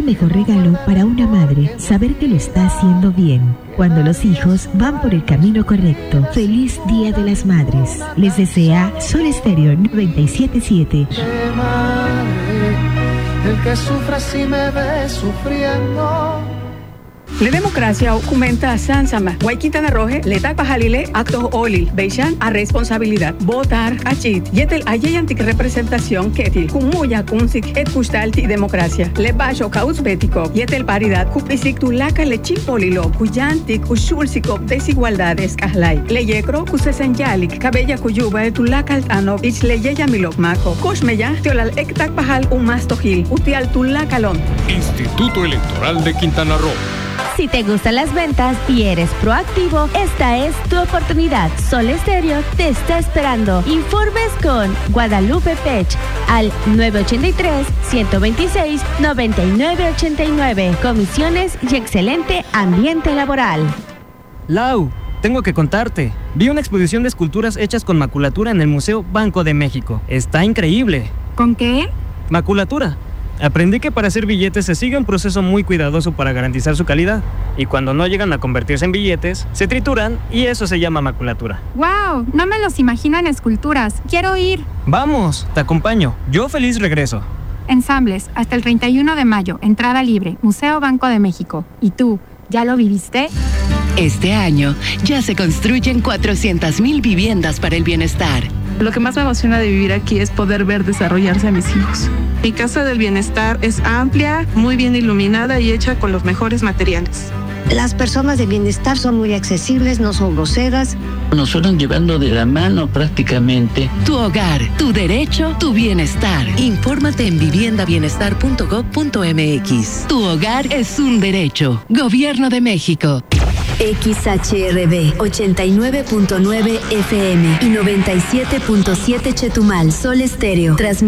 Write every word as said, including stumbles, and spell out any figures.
mejor regalo para una madre saber que lo está haciendo bien. Cuando los hijos van por el camino correcto. Feliz Día de las Madres. Les desea Sol Estéreo noventa y siete punto siete. El que sufra si me ve sufriendo. La democracia aumenta a Sansama, Guayquintana Roje, Letak Pajalile, Actos Olil, Beishan a responsabilidad. Votar, Achit, Yetel Ayayantik representación Ketil, Kumuya Kunsik, Et Kustalti democracia. Le Bajo Kauzbético, Yetel Paridad, Kupisik Tulaka Lechim Polilo, Kuyantik, Ushulsiko, Desigualdades Kahlai. Le Yekro, Kusesenyalik, Cabella Kuyuba, de Tulaka Altano, Ich le Yeya Milok Mako, Koshmeya, Teolal Ektak Pajal, Umastojil, Utial Tulakalon. Instituto Electoral de Quintana Roo. Si te gustan las ventas y eres proactivo, esta es tu oportunidad. Sol Estéreo te está esperando. Informes con Guadalupe Pech al nueve ocho tres, uno dos seis, nueve nueve ocho nueve. Comisiones y excelente ambiente laboral. Lau, tengo que contarte. Vi una exposición de esculturas hechas con maculatura en el Museo Banco de México. Está increíble. ¿Con qué? Maculatura. Aprendí que para hacer billetes se sigue un proceso muy cuidadoso para garantizar su calidad. Y cuando no llegan a convertirse en billetes, se trituran y eso se llama maculatura. ¡Wow! No me los imagino en esculturas. ¡Quiero ir! Vamos, te acompaño. Yo feliz regreso. Ensambles, hasta el treinta y uno de mayo. Entrada libre. Museo Banco de México. ¿Y tú, ya lo viviste? Este año ya se construyen cuatrocientas mil viviendas para el bienestar. Lo que más me emociona de vivir aquí es poder ver desarrollarse a mis hijos. Mi casa del bienestar es amplia, muy bien iluminada y hecha con los mejores materiales. Las personas de bienestar son muy accesibles, no son groseras. Nos fueron llevando de la mano prácticamente. Tu hogar, tu derecho, tu bienestar. Infórmate en vivienda bienestar punto gob punto eme equis. Tu hogar es un derecho. Gobierno de México. X H R D ochenta y nueve punto nueve F M y noventa y siete punto siete Chetumal. Sol Estéreo. Transmite